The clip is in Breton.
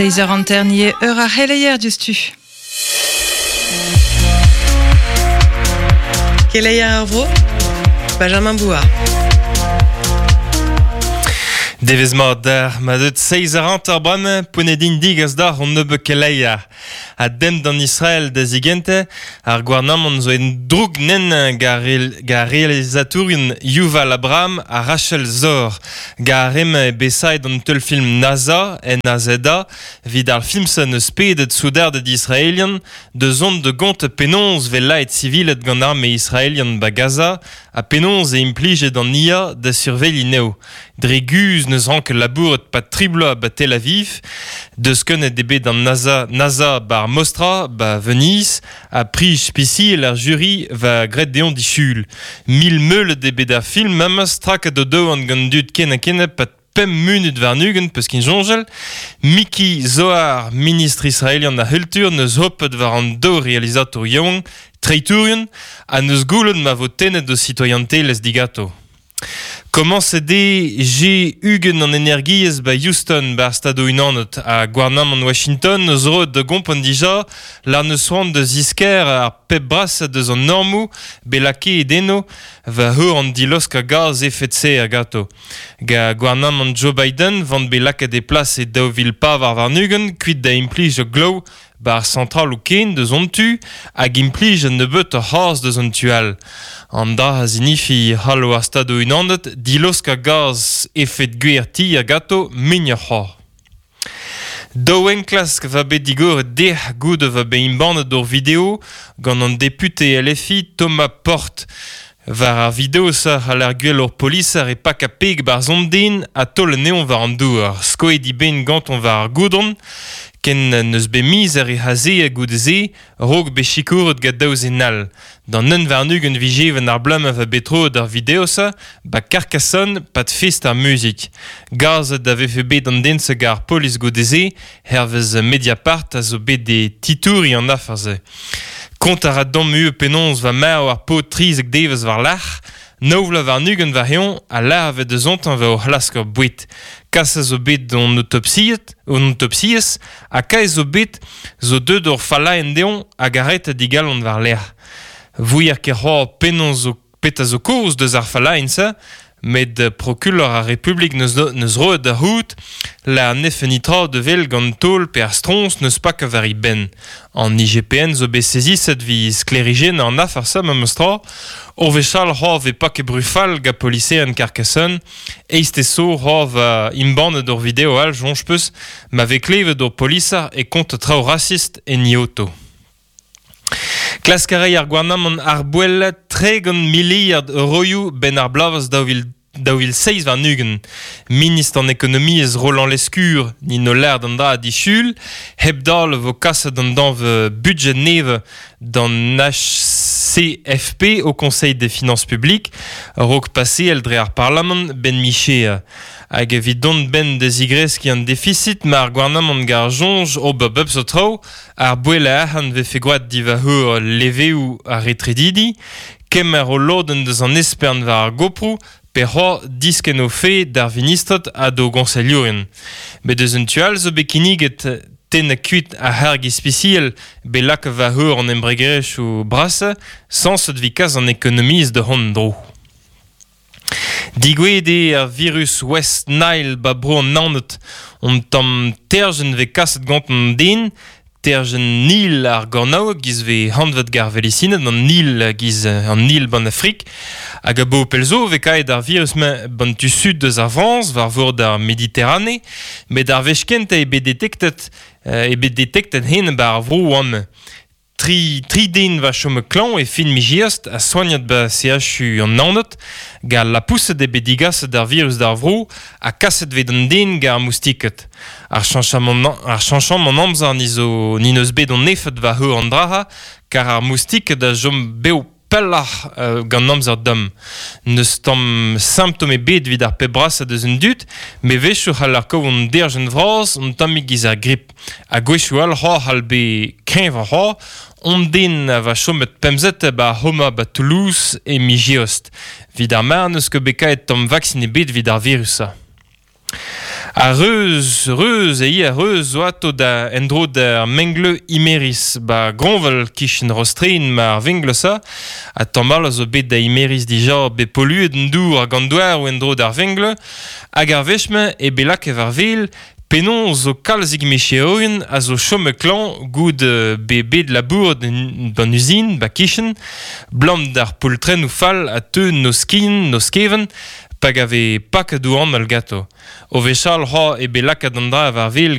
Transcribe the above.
Laser Anternier Eura Heleier justu. Heleier Arvro, Benjamin Bouard. Devez mat ma deut 6 ar brame ponedin digas dar on ne be keleia. A dem d'an Israël da zigente ar gwarnam on zo en droug nen ga realizatourien Yuval Abraham a Rachel Zor. Ga rem e besaid an teul film NASA en Azeda vid ar filmsen eus pedet souder d'Israelian de zont de gont penons vel lait civilet gant arme Israelian ba Gaza a penons e implijet an nia da surveli neo. Dreguz neus rank labour et pat tribla ba Tel Aviv, deus ken et debe d'an NASA bar Mostra ba Venise, a prij spisi l'ar jury va gret deon dichul. 1000 meul debe da film mamas trak a do an gant dud ken a ken pat pem munut var nugen peus kin jonjel. Miki Zohar, ministre israelian da hultur, neus hopet var an do realizator yaouan, treitourien, a neus goulen ma vo tenet do citoyenté les digato. Comment céder j'ai Hugen en énergie ba Houston ba stado unanet a Guarnam en Washington neus roet de gompon dija la neus oant de zisker ar pep bras de zon normou belake edeno va heur an dilosk a gaz efetse a gato. Ga Guarnam en Joe Biden vant belake de plas e dao vilpa var nugen kuit da implij o glow bar central ou ken de zon tu hag implij ne beut a c'haz de zon tual. An da a zinifi halo ar stado unanet dilosk a gaz efet guerti a gato menia c'har. Daouen klask va bet digor deh goud va be imbandet d'or video gant an deputé LFI Thomas Porte. Var ar video sa al ar gwell ur polis ar e pak a peg bar zont din a tol neon var an douar. Sko e di ben gant on var ar goudron, ken neus be miz ar e haze a goud ze, rog be chikouret ga daouz en al. Dan nen var nugen vijeven ar blam va betro d'ar video sa, ba karkasson pat fest ar muzik. Gazet da vefe bet an den se gar polis goud ze, hervez Mediapart a zo bet de titouri an afar ze. Kont a radon mu penons va mar ar po trizek devez var lach, novla var nugen var heon, a larve de zont an va o hlask ur bouet. Kas a zo bet don autopsies, a ka zo bet zo deud ur fala en deon a garet a digal an var ler. Vouier ket c'hor penons zo pet a zo koz deus ar fala en sa, met prokulor a Republik neus roet da hout, la nefenitra de vel gant tol pe ar strons neus pak a vari ben. An IGPN zo be sezizet vi sklerigen an afar sa ma mostra, or vechal c'hor ve pak e brufal ga polise an Carcassonne, eiste so c'hor va imbandet d'or video al jonj peus, ma ve klevet d'or polisar e kont trao racist en ioto. Klaskarei ar gwarnam an ar bouel 3 miliard euroioù ben ar blavaz daouvil 6 var nugen. Ministre an ekonomi ez Roland Lescure ni no lerd an da a dichul, heb dal vo kaset an dan ve budget neve dan HCFP au Conseil des Finances Publiques, rok pase el dre ar parlament ben miche hag evit don ben dezigres ki an deficit ma ar gwarnam an gar jonj o bab so trao ar bouel a ahan ve fe gwad diva heur leve ou a retredidi kemer o loden deus an espern var ar gopro per c'hor disken o fe d'ar vinistrat a do gonseliourien. Bet deus un tual zo bekiniget ten a kuit a hargi spiciel be lak va heur an embregerech ou brasa sans set vi kaz an ekonomiz de hon dro. Digwede ar virus West Nile ba bro an nanet on tam terjen ve kaset gant an den, terjen Nil ar gornao giz ve hanvet gar velisinet an Nil giz an Nil ban Afrik, hag a bo pelzo ve kaet ar virus ban tu sud deus ar vans var vor d'ar Mediterrane, met ar vechkent e bet detektet hen ba ar vro oan. Tri den va chome klan e fin mijiast a soignat ba CHU an nanet ga la pousse de bedigas d'ar virus d'ar vro a kaset vet an den ga ar moustiket. Ar chancham an amzar ni neus bet an nefet va heur an draha kar ar moustik da jom beo pellar gant amzar dam. Neus tam symptome bet vid ar pebras a deus un dut, me vechou hal ar kovon derjen vraz on tamik giz ar grip. A gwechou al c'hor hal be kreñv ar c'hor, on den va chomet pemzet ba homa ba Toulouse e mijeost. Vid ar mar neus ket bekaet tam vaccine bet vid ar virusa. A reuz zoato da endro da mengle imeris. Ba gronvel kishin rostrein ma ar vengle sa, a tammal a zo bet da imeris dija be poluet en dour a gandouar ou endro d'ar vengle, hag ar vechme e belak ev ar vel, penon zo kalzig mecheoen a zo chome klan goud be bet labour d'an usine ba kishin, blam d'ar poltren ou fall a teu no skin, no skeven, pag ave pak a douan al gato. O vechal ha e belak a dandra av ar vel